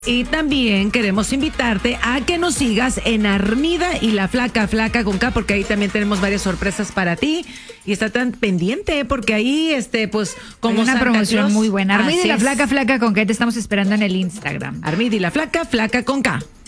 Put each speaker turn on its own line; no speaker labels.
Y también queremos invitarte a que nos sigas en Armida y la Flaca con K, porque ahí también tenemos varias sorpresas para ti. Y está tan pendiente, porque ahí, pues, como
hay una
Santa
promoción
Claus,
muy buena. Armida y la
así es.
Flaca con K, te estamos esperando en el Instagram.
Armida y la Flaca con K.